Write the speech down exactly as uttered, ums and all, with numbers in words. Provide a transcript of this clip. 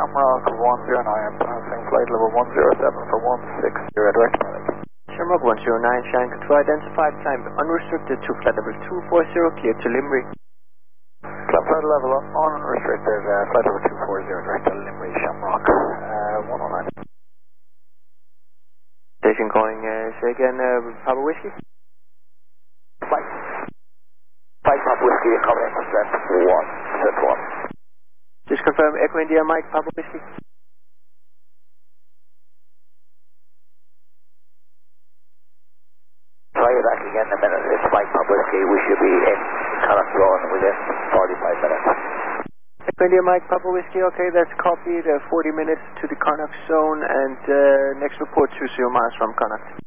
Shamrock one zero nine, passing flight level one zero seven for one six zero, direct pilot. Shamrock one zero nine, Shank control identified, climb unrestricted to flight level two four zero, clear to Limbury. Climb flight level unrestricted, uh, flight level two four zero, direct to Limbury, Shamrock uh, one oh nine. Station calling, uh, say again, uh, Papa Whiskey? Five. Five Papa Whiskey, incoming stress one, set one. Just confirm, Echo India, Mike, Papa Whiskey. Try it back again in a minute. It's Mike Papa Whiskey. We should be in Connacht Zone within forty-five minutes. Echo India, Mike, Papa Whiskey, okay, that's copied. Uh, forty minutes to the Connacht Zone, and uh, next report two zero miles from Connacht.